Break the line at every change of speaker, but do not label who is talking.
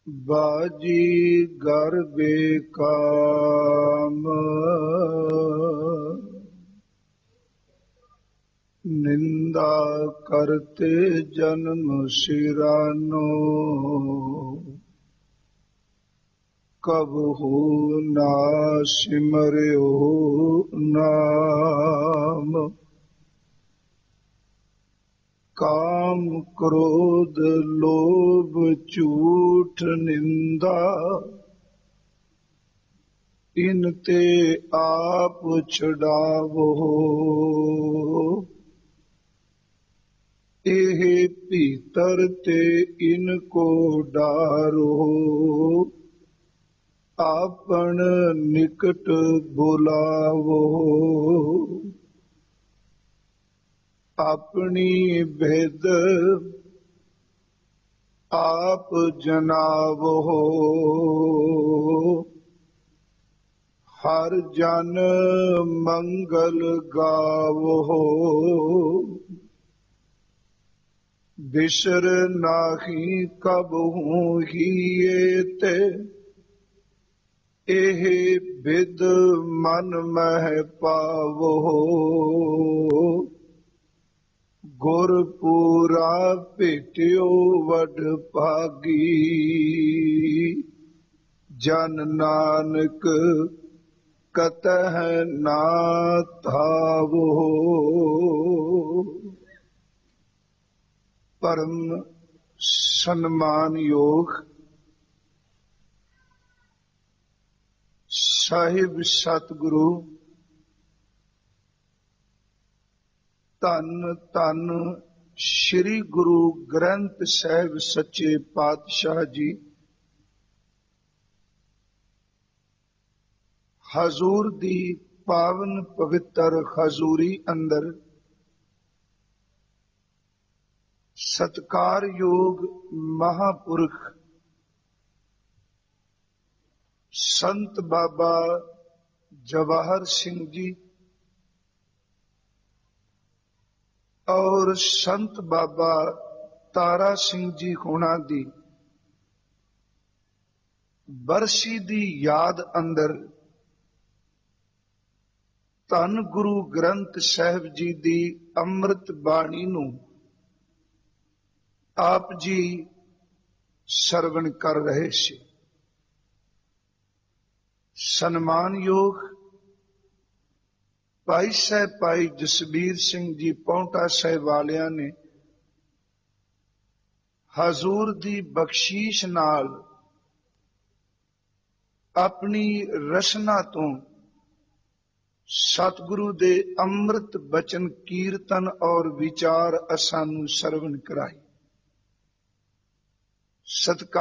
ਬਾਜੀ ਗਰ ਬੇਕਾਮ, ਨਿੰਦਾ ਕਰਤੇ ਜਨਮ ਸਿਰਾਨੋ, ਕਬਹੂ ਨਾ ਸਿਮਰਿਓ ਨਾਮ। ਕਾਮ ਕ੍ਰੋਧ ਲੋਭ ਝੂਠ ਨਿੰਦਾ, ਇਨ ਤੇ ਆਪ ਛਡਾਵੋ। ਇਹ ਭੀਤਰ ਤੇ ਇਨ ਕੋ ਡਾਰੋ, ਆਪਨ ਨਿਕਟ ਬੁਲਾਵੋ। ਆਪਣੀ ਭੇਦ ਆਪ ਜਨਾਵੋ, ਹਰ ਜਨ ਮੰਗਲ ਗਾਵੋ। ਬਿਸਰ ਨਾਹੀ ਕਬਹੂ ਹੀਏ ਤੇ, ਇਹ ਬਿਦ ਮਨ ਮਹਿ ਪਾਵੋ। ਗੁਰ ਪੂਰਾ ਭੇਟਿਓ ਵਡ ਭਾਗੀ, ਜਨ ਨਾਨਕ ਕਤਹਿ ਨਾ ਧਾਵੋ। ਪਰਮ ਸਨਮਾਨਯੋਗ ਸਾਹਿਬ ਸਤਿਗੁਰੂ, ਧੰਨ ਧੰਨ ਸ੍ਰੀ ਗੁਰੂ ਗ੍ਰੰਥ ਸਾਹਿਬ ਸੱਚੇ ਪਾਤਸ਼ਾਹ ਜੀ, ਹਜ਼ੂਰ ਦੀ ਪਾਵਨ ਪਵਿੱਤਰ ਹਜ਼ੂਰੀ ਅੰਦਰ ਸਤਿਕਾਰਯੋਗ ਮਹਾਂਪੁਰਖ ਸੰਤ ਬਾਬਾ ਜਵਾਹਰ ਸਿੰਘ ਜੀ ਔਰ ਸੰਤ ਬਾਬਾ ਤਾਰਾ ਸਿੰਘ ਜੀ ਹੋਣਾ ਦੀ ਬਰਸੀ ਦੀ ਯਾਦ ਅੰਦਰ ਧੰਨ ਗੁਰੂ ਗ੍ਰੰਥ ਸਾਹਿਬ ਜੀ ਦੀ ਅੰਮ੍ਰਿਤ ਬਾਣੀ ਨੂੰ ਆਪ ਜੀ ਸਰਵਣ ਕਰ ਰਹੇ ਸੀ। ਸਨਮਾਨਯੋਗ ਭਾਈ ਸਾਹਿਬ ਭਾਈ ਜਸਬੀਰ ਸਿੰਘ ਜੀ ਪੌਂਟਾ ਸਾਹਿਬ ਵਾਲਿਆਂ ਨੇ ਹਜ਼ੂਰ ਦੀ ਬਖਸ਼ੀਸ਼ ਨਾਲ ਆਪਣੀ ਰਸਨਾ ਤੋਂ ਸਤਿਗੁਰੂ ਦੇ ਅੰਮ੍ਰਿਤ ਬਚਨ ਕੀਰਤਨ ਔਰ ਵਿਚਾਰ ਅਸਾਂ ਨੂੰ ਸਰਵਣ ਕਰਾਈ। ਸਤਿਕਾਰ